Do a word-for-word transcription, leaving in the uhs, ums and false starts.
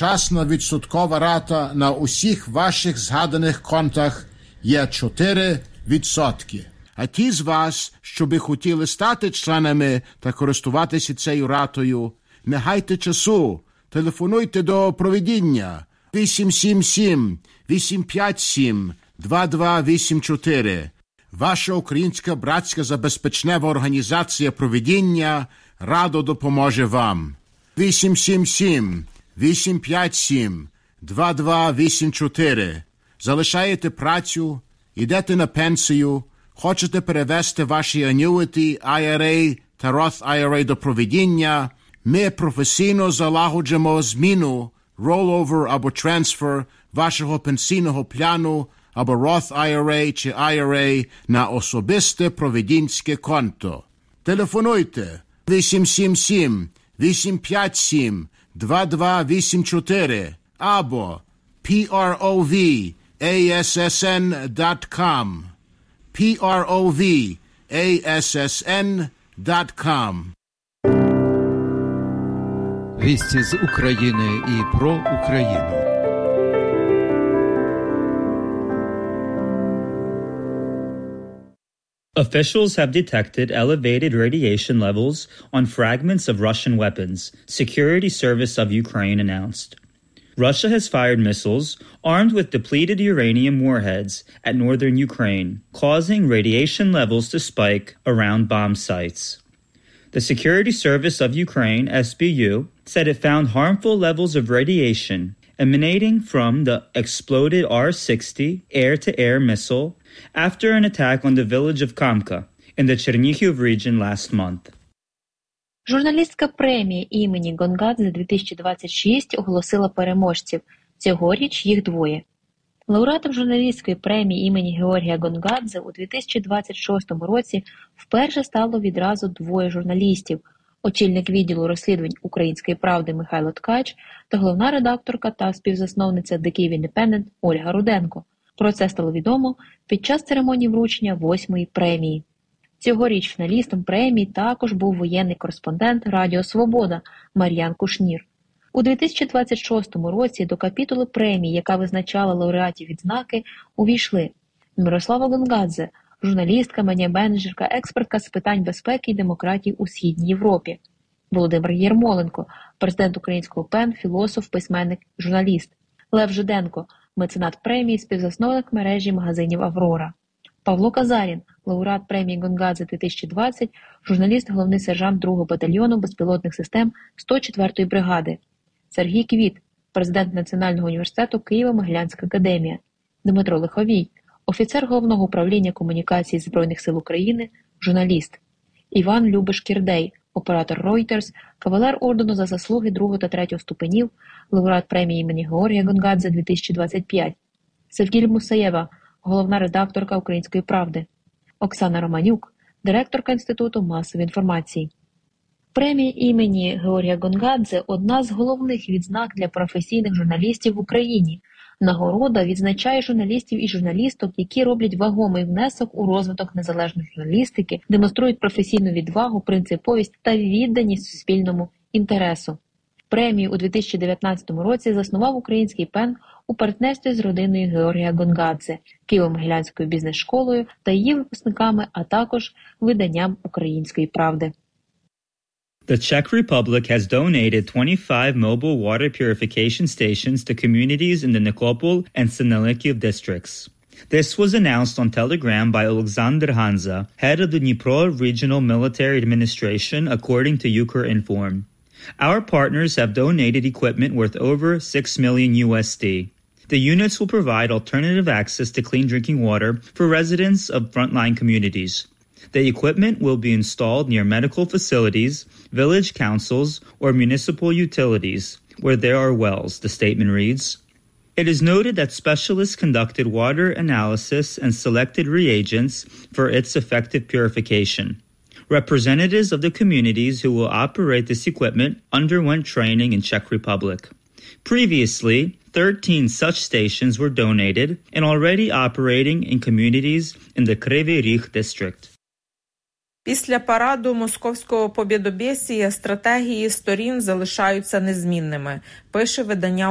Одночасно відсоткова рата на усіх ваших згаданих контах є чотири відсотки. А ті з вас, що би хотіли стати членами та користуватися цією ратою, не гайте часу, телефонуйте до провідіння вісім сім сім, вісім п'ять сім, два два вісім чотири. Ваша українська братська забезпечнева організація провідіння радо допоможе вам. вісім сім сім, вісім п'ять сім, два два вісім чотири. Залишаєте працю, йдете на пенсію, хочете перевести ваші annuity, ай ар ей та Roth ай ар ей до провідіння, ми професійно залагоджимо зміну, rollover або transfer вашого пенсійного плану або Roth ай ар ей чи ай ар ей на особисте провідінське конто. Телефонуйте вісім сім сім, вісім п'ять сім, два два вісім чотири або пров ей ес ес ен крапка ком пров ей ес ес ен крапка ком. Вісті з України і про Україну. Officials have detected elevated radiation levels on fragments of Russian weapons, Security Service of Ukraine announced. Russia has fired missiles armed with depleted uranium warheads at northern Ukraine, causing radiation levels to spike around bomb sites. The Security Service of Ukraine, S B U, said it found harmful levels of radiation emanating from the exploded R sixty air-to-air missile after an attack on the village of Kamka in the Chernihiv region last month. Журналістська премія імені Гонгадзе дві тисячі двадцять шість оголосила переможців. Цьогоріч їх двоє. Лауреатом журналістської премії імені Георгія Гонгадзе у дві тисячі двадцять шостому році вперше стало відразу двоє журналістів – очільник відділу розслідувань «Української правди» Михайло Ткач та головна редакторка та співзасновниця The Kyiv Independent Ольга Руденко. Про це стало відомо під час церемонії вручення восьмої премії. Цьогоріч фіналістом премії також був воєнний кореспондент Радіо Свобода Мар'ян Кушнір. У дві тисячі двадцять шостому році до капітулу премії, яка визначала лауреатів відзнаки, увійшли Мирослава Гонгадзе, журналістка, медіаменеджерка, експертка з питань безпеки і демократії у Східній Європі, Володимир Єрмоленко, президент українського ПЕН, філософ, письменник, журналіст, Лев Жиденко, меценат премії, співзасновник мережі магазинів «Аврора», Павло Казарін, лауреат премії Гонгадзе дві тисячі двадцять, журналіст, головний сержант другого батальйону безпілотних систем сто четвертої бригади, Сергій Квіт, президент Національного університету Києво-Могилянська академія, Дмитро Лиховій, офіцер Головного управління комунікації Збройних сил України, журналіст, Іван Любиш-Кірдей, оператор Reuters, кавалер ордену за заслуги другого та третього ступенів, лауреат премії імені Георгія Гонгадзе дві тисячі двадцять п'ять, Севгіль Мусаєва, головна редакторка «Української правди», Оксана Романюк, директорка Інституту масової інформації. Премія імені Георгія Гонгадзе – одна з головних відзнак для професійних журналістів в Україні. Нагорода відзначає журналістів і журналісток, які роблять вагомий внесок у розвиток незалежної журналістики, демонструють професійну відвагу, принциповість та відданість суспільному інтересу. Премію у дві тисячі дев'ятнадцятому році заснував український ПЕН у партнерстві з родиною Георгія Гонгадзе, Києво-Могилянською бізнес-школою та її випускниками, а також виданням «Української правди». The Czech Republic has donated twenty-five mobile water purification stations to communities in the Nikopol and Sinelnikov districts. This was announced on Telegram by Alexander Hanza, head of the Dnipro Regional Military Administration, according to Ukrinform. Our partners have donated equipment worth over six million U S D. The units will provide alternative access to clean drinking water for residents of frontline communities. The equipment will be installed near medical facilities, village councils, or municipal utilities where there are wells, the statement reads. It is noted that specialists conducted water analysis and selected reagents for its effective purification. Representatives of the communities who will operate this equipment underwent training in Czech Republic. Previously, thirteen such stations were donated and already operating in communities in the Kryvyi Rih district. Після параду московського побєдобєсія стратегії сторін залишаються незмінними, пише видання